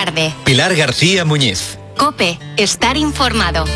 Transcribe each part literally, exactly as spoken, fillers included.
tarde. Pilar García Muñiz. COPE, estar informado.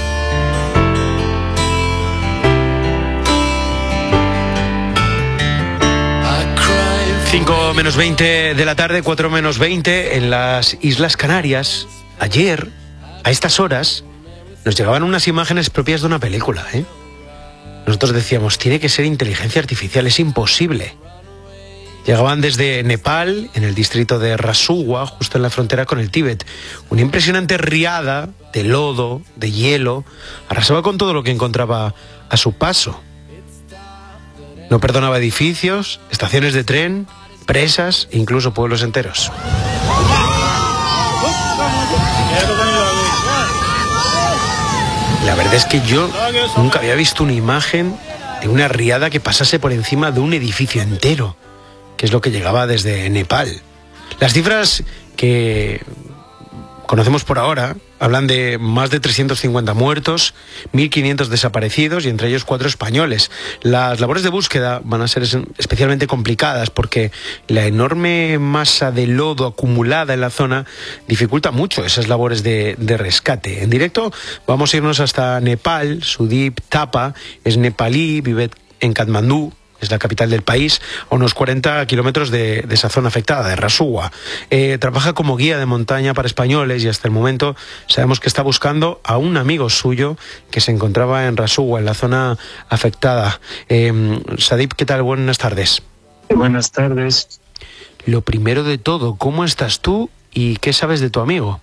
cinco menos veinte de la tarde, cuatro menos veinte en las Islas Canarias. Ayer, a estas horas, nos llegaban unas imágenes propias de una película, ¿eh? Nosotros decíamos, tiene que ser inteligencia artificial, es imposible. Llegaban desde Nepal, en el distrito de Rasuwa, justo en la frontera con el Tíbet. Una impresionante riada de lodo, de hielo, arrasaba con todo lo que encontraba a su paso. No perdonaba edificios, estaciones de tren, presas e incluso pueblos enteros. La verdad es que yo nunca había visto una imagen de una riada que pasase por encima de un edificio entero, que es lo que llegaba desde Nepal. Las cifras que conocemos por ahora hablan de más de trescientos cincuenta muertos, mil quinientos desaparecidos y entre ellos cuatro españoles. Las labores de búsqueda van a ser especialmente complicadas porque la enorme masa de lodo acumulada en la zona dificulta mucho esas labores de, de rescate. En directo vamos a irnos hasta Nepal. Sudeep Thapa es nepalí, vive en Katmandú, es la capital del país, a unos cuarenta kilómetros de, de esa zona afectada, de Rasuwa. Eh, trabaja como guía de montaña para españoles y hasta el momento sabemos que está buscando a un amigo suyo que se encontraba en Rasuwa, en la zona afectada. Eh, Sudeep, ¿qué tal? Buenas tardes. Buenas tardes. Lo primero de todo, ¿cómo estás tú y qué sabes de tu amigo?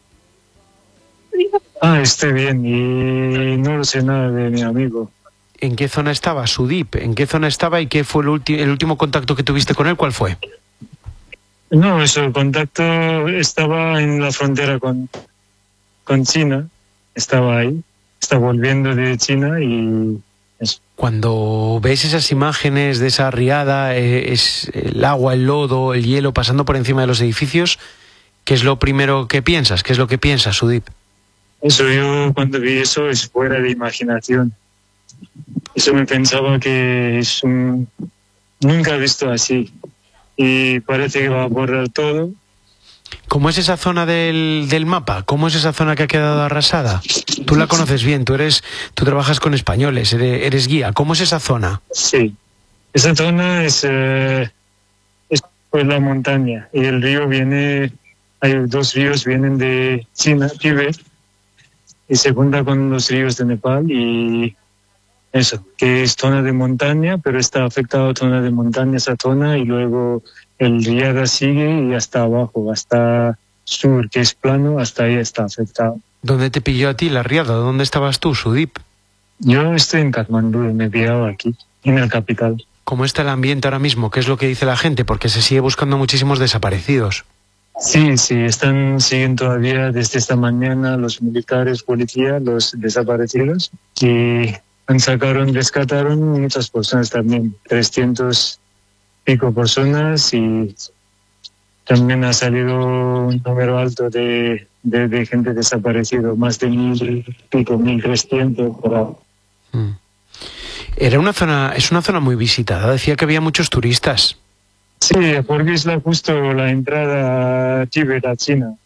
Ah, estoy bien y no sé nada de mi amigo. ¿En qué zona estaba, Sudeep? ¿En qué zona estaba y qué fue el, ulti- el último contacto que tuviste con él? ¿Cuál fue? No, eso, el contacto estaba en la frontera con, con China. Estaba ahí. Está volviendo de China y eso. Cuando ves esas imágenes de esa riada, eh, es el agua, el lodo, el hielo pasando por encima de los edificios, ¿qué es lo primero que piensas? ¿Qué es lo que piensas, Sudeep? Eso, yo cuando vi eso es fuera de imaginación. Eso me pensaba que es un... Nunca he visto así. Y parece que va a borrar todo. ¿Cómo es esa zona del, del mapa? ¿Cómo es esa zona que ha quedado arrasada? Tú la conoces bien, tú eres, tú trabajas con españoles, eres, eres guía. ¿Cómo es esa zona? Sí. Esa zona es, eh, es pues la montaña. Y el río viene... Hay dos ríos, vienen de China, Tíbet. Y se junta con los ríos de Nepal y... Eso, que es zona de montaña, pero está afectado zona de montaña, esa zona, y luego el riada sigue y hasta abajo, hasta sur, que es plano, hasta ahí está afectado. ¿Dónde te pilló a ti la riada? ¿Dónde estabas tú, Sudeep? Yo estoy en Katmandú y me he pillado aquí, en el capital. ¿Cómo está el ambiente ahora mismo? ¿Qué es lo que dice la gente? Porque se sigue buscando muchísimos desaparecidos. Sí, sí, están siguen todavía desde esta mañana los militares, policías, los desaparecidos, y... sacaron, rescataron muchas personas también, trescientos pico personas, y también ha salido un número alto de, de, de gente desaparecido, más de mil pico, mil trescientos por ahí. Mm. Era una zona, es una zona muy visitada, decía que había muchos turistas. Sí, porque es la, justo la entrada a Tíbet, a China.